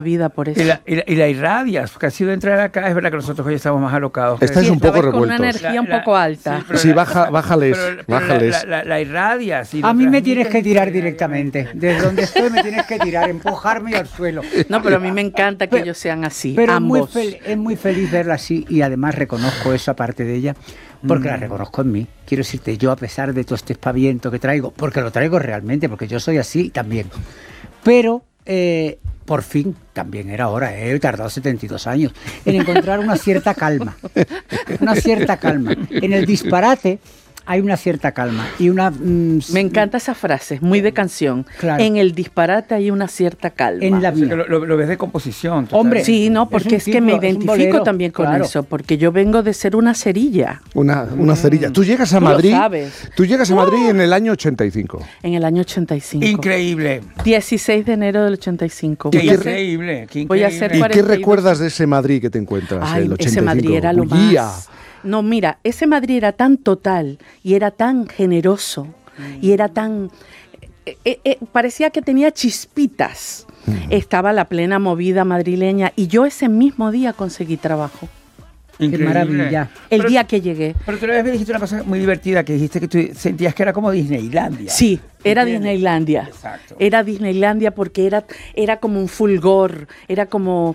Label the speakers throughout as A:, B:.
A: vida por eso.
B: Y la irradias, porque ha sido entrar acá, es verdad que nosotros hoy estamos más alocados.
C: Estáis un poco
A: con
C: revueltos.
A: una energía un poco alta.
C: Sí, bájales.
B: La irradias.
D: A mí me tienes que tirar directamente. Desde donde estoy me tienes que tirar, empujarme al suelo.
A: No, pero a mí me encanta que ellos sean así,
D: pero
A: ambos.
D: Es muy feliz verla así y además reconozco eso aparte de ella, porque la reconozco en mí. Quiero decirte, yo a pesar de todo este espaviento que traigo, porque lo traigo realmente, porque yo soy así también, pero por fin, también era hora, he tardado 72 años en encontrar una cierta calma. Una cierta calma. En el disparate hay una cierta calma y una...
A: Me encanta esa frase, es muy de canción.
D: Claro.
A: En el disparate hay una cierta calma.
D: En la
B: O sea, que
D: mía.
B: lo ves de composición.
D: Hombre,
A: Sí, no, porque es que me identifico
D: bolero,
A: también con
D: claro.
A: eso, porque yo vengo de ser una cerilla.
C: Una cerilla. Tú llegas a
A: Tú lo
C: Madrid.
A: sabes.
C: Tú llegas a Madrid en el año 85.
A: En el año 85.
B: Increíble.
A: 16 de enero del 85.
B: Qué
A: Voy a hacer-
B: increíble. Qué
A: voy a
B: increíble.
A: hacer
C: ¿Y qué
A: 42.
C: recuerdas de ese Madrid que te encuentras?
A: Ay,
C: el 85?
A: ese Madrid era lo
C: Bullía.
A: más. No, mira, ese Madrid era tan total y era tan generoso y era tan... parecía que tenía chispitas. Estaba la plena movida madrileña y yo ese mismo día conseguí trabajo.
B: Increíble.
D: Qué maravilla.
A: El día que llegué.
B: Pero tú una vez me dijiste una cosa muy divertida, que dijiste que tú sentías que era como Disneylandia.
A: Sí, era
B: ¿Entiendes?
A: Disneylandia.
B: Exacto.
A: Era Disneylandia porque era como un fulgor, era como,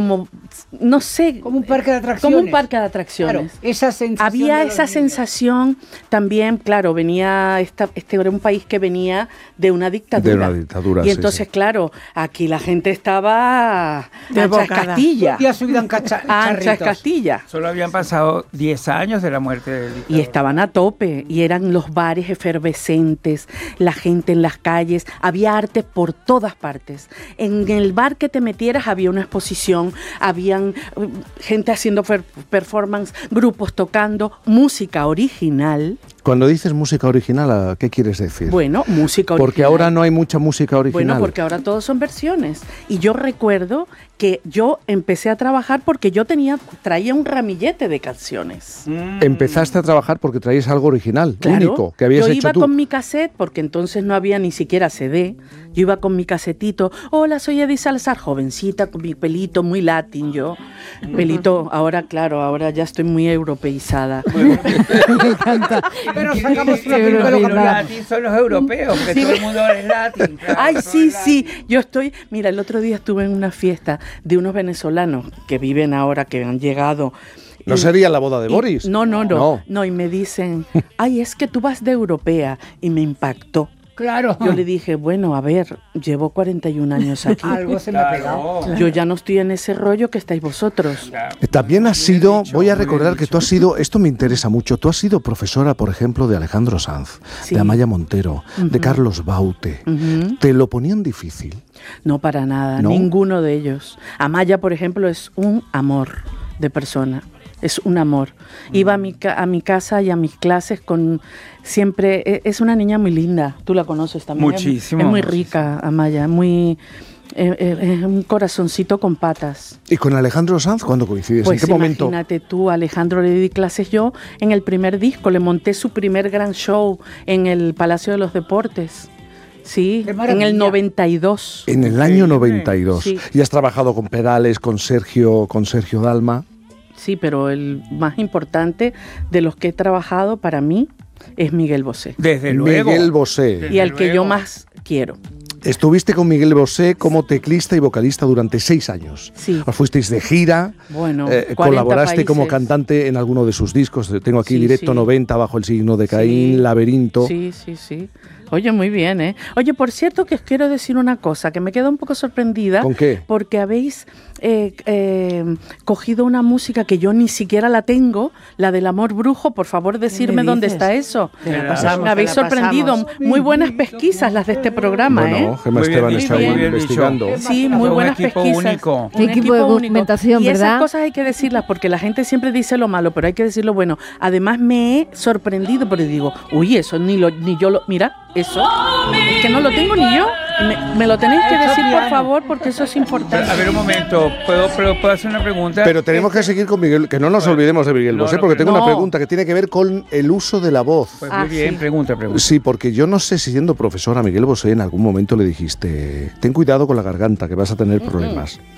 A: no sé.
D: Como un parque de atracciones.
A: Como un parque de atracciones.
D: Claro, esa sensación
A: Había
D: de los
A: esa
D: niños.
A: sensación también, claro, venía, este era un país que venía de una dictadura.
C: De una dictadura,
A: Y
C: sí,
A: entonces,
C: sí.
A: claro, aquí la gente estaba ancha
E: Desbocada.
A: Castilla.
D: Ya subida en
A: Ancha
D: charritos.
A: Castilla.
B: Solo habían pasado 10 años de la muerte del dictador.
A: Y estaban a tope, y eran los bares efervescentes, la gente en las calles, había arte por todas partes. En el bar que te metieras había una exposición, habían gente haciendo performance, grupos tocando, música original.
C: Cuando dices música original, ¿a qué quieres decir?
A: Bueno, música original.
C: Porque ahora no hay mucha música original.
A: Bueno, porque ahora todos son versiones. Y yo recuerdo que yo empecé a trabajar porque yo traía un ramillete de canciones.
C: Empezaste a trabajar porque traías algo original, único, que habías
A: yo
C: hecho
A: iba
C: tú.
A: con mi cassette, porque entonces no había ni siquiera CD. Yo iba con mi casetito. Hola, soy Edith Salazar, jovencita, con mi pelito muy latín yo. Pelito, ahora claro, ahora ya estoy muy europeizada.
D: Me encanta. Pero sacamos una película
B: Los
D: local.
B: latinos son los europeos, porque
A: Sí.
B: todo el mundo es latín. claro,
A: Ay,
B: todo
A: sí,
B: es
A: sí.
B: latín.
A: Yo estoy. Mira, el otro día estuve en una fiesta de unos venezolanos que viven ahora, que han llegado.
C: ¿No
A: Y-
C: sería la boda de
A: y-
C: Boris?
A: No, y me dicen, ay, es que tú vas de europea. Y me impactó.
D: Claro.
A: Yo le dije, bueno, a ver, llevo 41 años aquí.
D: Algo se me ha pegado.
B: Claro.
A: Yo ya no estoy en ese rollo que estáis vosotros.
B: Claro.
C: También has
B: Muy bien
C: sido,
B: dicho,
C: voy a
B: muy bien
C: recordar que
B: dicho.
C: tú has sido, esto me interesa mucho, tú has sido profesora, por ejemplo, de Alejandro Sanz,
A: Sí.
C: de Amaya Montero, de Carlos Baute.
A: Ujú.
C: ¿Te lo ponían difícil?
A: No, para nada,
C: ¿No?
A: ninguno de ellos. Amaya, por ejemplo, es un amor de persona. Es un amor. Iba a mi casa y a mis clases con siempre. Es una niña muy linda. Tú la conoces también.
B: Muchísimo,
A: Es muy
B: muchísimo.
A: rica, Amaya. Muy. Es un corazoncito con patas.
C: ¿Y con Alejandro Sanz cuándo coincides?
A: Pues
C: ¿En qué momento?
A: imagínate tú, Alejandro, le di clases yo en el primer disco. Le monté su primer gran show en el Palacio de los Deportes. Sí,
D: ¡Qué
A: en
D: maravilla!
A: el 92.
C: En el año 92.
A: Sí.
C: Y has trabajado con Perales, con Sergio Dalma.
A: Sí, pero el más importante de los que he trabajado para mí es Miguel Bosé.
B: Desde luego.
C: Miguel Bosé.
A: Y al que yo
B: luego.
A: más quiero.
C: Estuviste con Miguel Bosé como teclista y vocalista durante 6 años.
A: Sí.
C: Os fuisteis de gira,
A: Bueno, 40
C: colaboraste como
A: países.
C: cantante en alguno de sus discos. Tengo aquí
A: Sí,
C: Directo
A: sí.
C: 90, Bajo el signo de Caín,
A: Sí.
C: Laberinto.
A: Sí, sí, sí. Oye, muy bien, ¿eh? Oye, por cierto que os quiero decir una cosa, que me quedo un poco sorprendida.
C: ¿Con qué?
A: Porque habéis cogido una música que yo ni siquiera la tengo, la del amor brujo. Por favor, decirme dónde
E: dices?
A: está eso.
E: Te la
B: Me
E: pasamos,
A: Me habéis
E: te la
A: sorprendido.
E: pasamos.
A: Muy buenas pesquisas las de este programa,
C: Bueno,
A: ¿eh?
C: Gemma
B: Muy bien
C: Esteban
B: dicho,
C: está
B: muy
C: ahí
B: bien
C: investigando.
B: dicho.
A: Sí, muy
B: Un
A: buenas
B: equipo
A: pesquisas.
B: único.
A: Un
E: Equipo de
A: único.
E: documentación,
A: Y esas
E: ¿verdad?
A: cosas hay que decirlas porque la gente siempre dice lo malo, pero hay que decir lo bueno. Además me he sorprendido porque digo, uy, eso ni yo lo... Mira, eso, es que no lo tengo ni yo. Me lo tenéis que decir, por favor, porque eso es importante.
B: A ver, un momento, ¿puedo hacer una pregunta?
C: Pero tenemos que seguir con Miguel, que no nos olvidemos de Miguel
B: No,
C: Bosé,
B: no,
C: porque tengo
A: no.
C: una pregunta que tiene que ver con el uso de la voz.
B: Pues
A: Ah,
B: muy bien,
A: sí.
B: pregunta.
C: Sí, porque yo no sé si siendo profesora Miguel Bosé en algún momento le dijiste, ten cuidado con la garganta, que vas a tener problemas.